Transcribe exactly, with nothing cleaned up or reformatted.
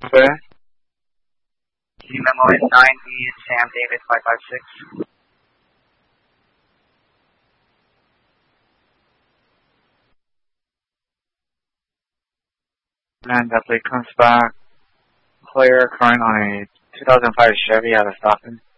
Okay. Key memo is nine B Sam David five five six. And that plate comes back clear, current on a two thousand five Chevy out of Stockton.